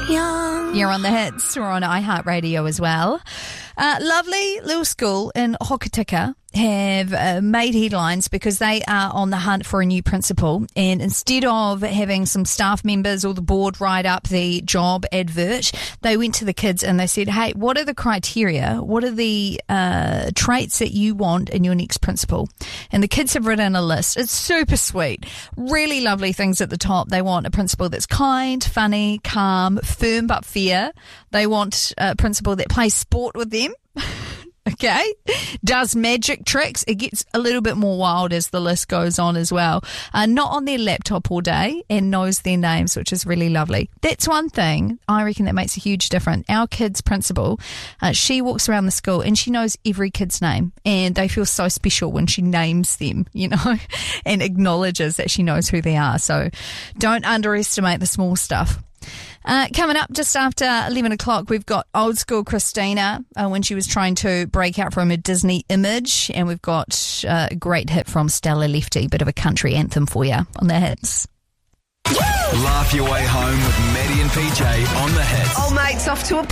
young. You're on the hits. We're on iHeartRadio as well. Lovely little school in Hokitika have made headlines because they are on the hunt for a new principal, and instead of having some staff members or the board write up the job advert, they went to the kids and they said, hey, what are the criteria, what are the traits that you want in your next principal? And the kids have written a list. It's super sweet, really lovely things at the top. They want a principal that's kind, funny, calm, firm but fair. They want a principal that plays sport with them. Okay, does magic tricks. It gets a little bit more wild as the list goes on as well. Not on their laptop all day and knows their names, which is really lovely. That's one thing I reckon that makes a huge difference. Our kid's principal, she walks around the school and she knows every kid's name, and they feel so special when she names them, you know, and acknowledges that she knows who they are. So don't underestimate the small stuff. Coming up just after 11 o'clock, we've got old school Christina when she was trying to break out from a Disney image. And we've got a great hit from Stella Lefty, bit of a country anthem for you on the hits. Laugh your way home with Maddie and PJ on the hits. Old mate's off to a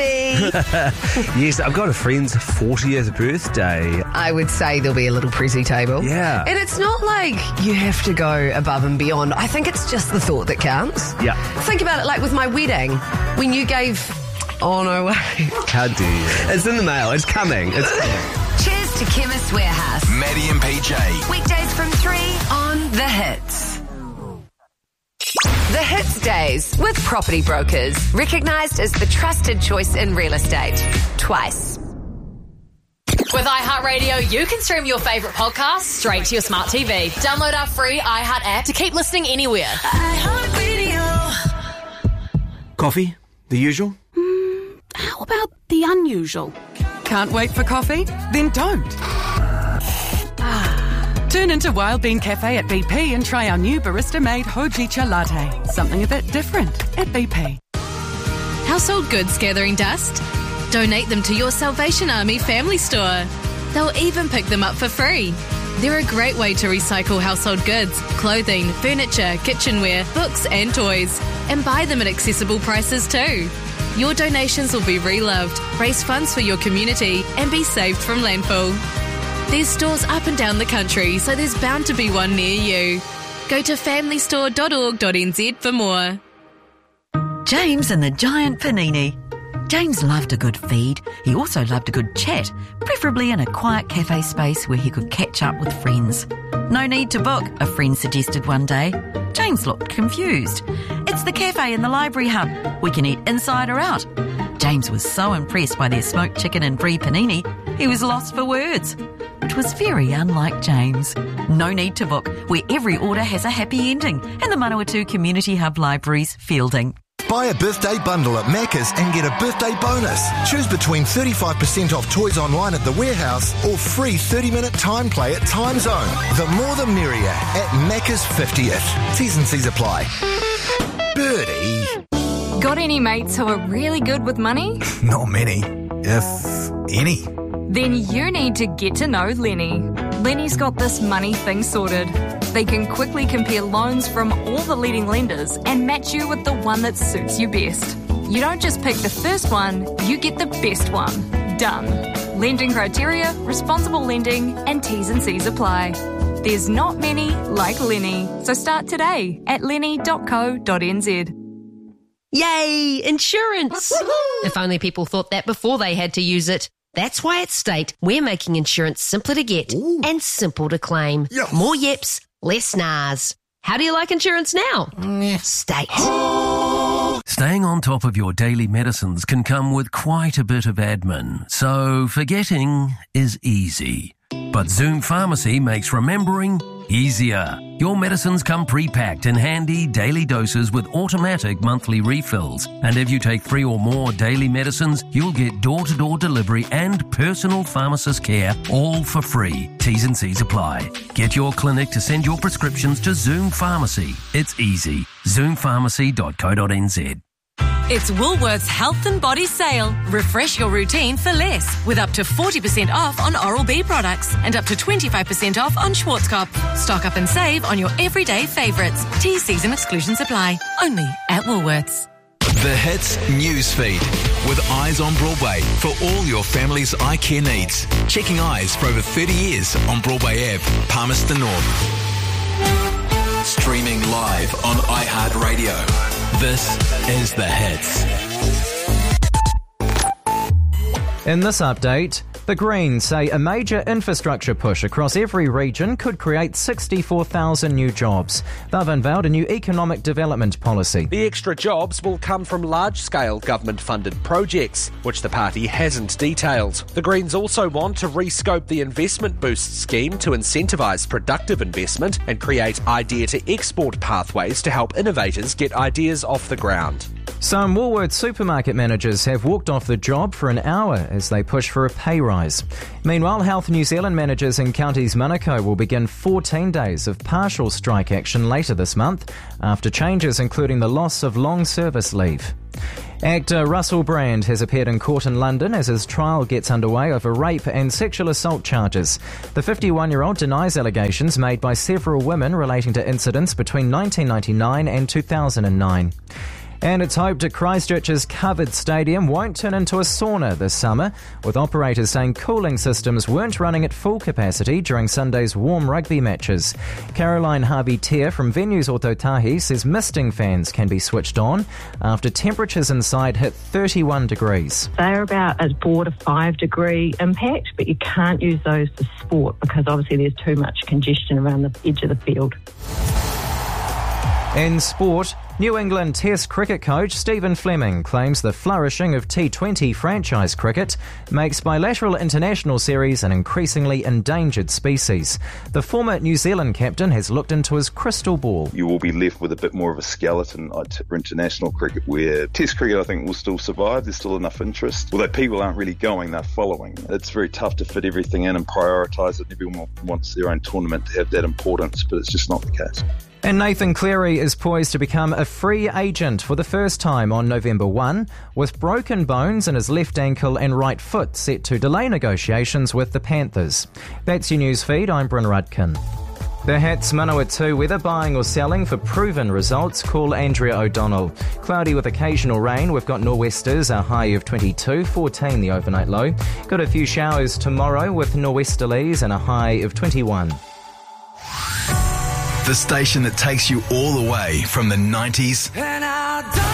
party. Yes, I've got a friend's 40th birthday. I would say there'll be a little prezi table. Yeah. And it's not like you have to go above and beyond. I think it's just the thought that counts. Yeah. Think about it like with my wedding. When you gave... Oh, no way. How do you? It's in the mail. It's coming. Cheers to Chemist Warehouse. Maddie and PJ. Weekdays from 3 on The Hits. The Hits Days with Property Brokers. Recognised as the trusted choice in real estate. Twice. With iHeartRadio, you can stream your favourite podcasts straight to your smart TV. Download our free iHeart app to keep listening anywhere. iHeartRadio. Coffee? The usual? How about the unusual? Can't wait for coffee? Then don't. Turn into Wild Bean Cafe at BP and try our new barista-made Hojicha Latte. Something a bit different at BP. Household goods gathering dust? Donate them to your Salvation Army family store. They'll even pick them up for free. They're a great way to recycle household goods, clothing, furniture, kitchenware, books and toys, and buy them at accessible prices too. Your donations will be reloved, raise funds for your community, and be saved from landfill. There's stores up and down the country, so there's bound to be one near you. Go to familystore.org.nz for more. James and the Giant Panini. James loved a good feed. He also loved a good chat, preferably in a quiet cafe space where he could catch up with friends. No need to book, a friend suggested one day. James looked confused. It's the cafe in the library hub. We can eat inside or out. James was so impressed by their smoked chicken and brie panini, he was lost for words. Which was very unlike James. No need to book, where every order has a happy ending, and the Manawatu Community Hub Libraries fielding. Buy a birthday bundle at Macca's and get a birthday bonus. Choose between 35% off toys online at the warehouse or free 30-minute time play at Time Zone. The more the merrier at Macca's 50th. T's and C's apply. Birdie. Got any mates who are really good with money? Not many, if any. Then you need to get to know Lenny. Lenny's got this money thing sorted. They can quickly compare loans from all the leading lenders and match you with the one that suits you best. You don't just pick the first one, you get the best one. Done. Lending criteria, responsible lending, and T's and C's apply. There's not many like Lenny, so start today at lenny.co.nz. Yay, insurance! If only people thought that before they had to use it. That's why at State, we're making insurance simpler to get and simple to claim. Yes. More yips, less nars. How do you like insurance now? State. Staying on top of your daily medicines can come with quite a bit of admin, so forgetting is easy. But Zoom Pharmacy makes remembering easier. Your medicines come pre-packed in handy daily doses with automatic monthly refills. And if you take 3 or more daily medicines, you'll get door-to-door delivery and personal pharmacist care, all for free. T's and C's apply. Get your clinic to send your prescriptions to Zoom Pharmacy. It's easy. ZoomPharmacy.co.nz. It's Woolworths Health and Body Sale. Refresh your routine for less, with up to 40% off on Oral-B products and up to 25% off on Schwarzkopf. Stock up and save on your everyday favourites. T's, C's and exclusions apply. Only at Woolworths. The Hits Newsfeed with Eyes on Broadway for all your family's eye care needs. Checking eyes for over 30 years on Broadway Ave, Palmerston North. Streaming live on iHeartRadio. This is The Hits. In this update, the Greens say a major infrastructure push across every region could create 64,000 new jobs. They've unveiled a new economic development policy. The extra jobs will come from large-scale government-funded projects, which the party hasn't detailed. The Greens also want to rescope the Investment Boost scheme to incentivise productive investment and create idea-to-export pathways to help innovators get ideas off the ground. Some Woolworths supermarket managers have walked off the job for an hour as they push for a pay rise. Meanwhile, Health New Zealand managers in counties Manukau will begin 14 days of partial strike action later this month after changes including the loss of long service leave. Actor Russell Brand has appeared in court in London as his trial gets underway over rape and sexual assault charges. The 51-year-old denies allegations made by several women relating to incidents between 1999 and 2009. And it's hoped that Christchurch's covered stadium won't turn into a sauna this summer, with operators saying cooling systems weren't running at full capacity during Sunday's warm rugby matches. Caroline Harvey-Tier from Venues Otautahi says misting fans can be switched on after temperatures inside hit 31 degrees. They're about a 4 to 5 degree impact, but you can't use those for sport because obviously there's too much congestion around the edge of the field. In sport, New England Test cricket coach Stephen Fleming claims the flourishing of T20 franchise cricket makes bilateral international series an increasingly endangered species. The former New Zealand captain has looked into his crystal ball. You will be left with a bit more of a skeleton for international cricket, where Test cricket I think will still survive. There's still enough interest. Although people aren't really going, they're following. It's very tough to fit everything in and prioritise it. Everyone wants their own tournament to have that importance, but it's just not the case. And Nathan Cleary is poised to become a free agent for the first time on November 1, with broken bones in his left ankle and right foot set to delay negotiations with the Panthers. That's your news feed. I'm Bryn Rudkin. The Hits Manawatu weather, buying or selling for proven results. Call Andrea O'Donnell. Cloudy with occasional rain. We've got nor'westers, a high of 22, 14 the overnight low. Got a few showers tomorrow with nor'westerlies and a high of 21. The station that takes you all the way from the 90s